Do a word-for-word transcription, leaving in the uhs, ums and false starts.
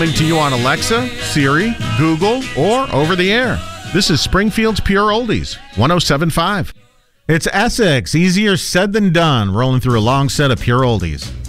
Coming to you on Alexa, Siri, Google, or over the air. This is Springfield's Pure Oldies, one oh seven point five. It's Essex, easier said than done, rolling through a long set of Pure Oldies.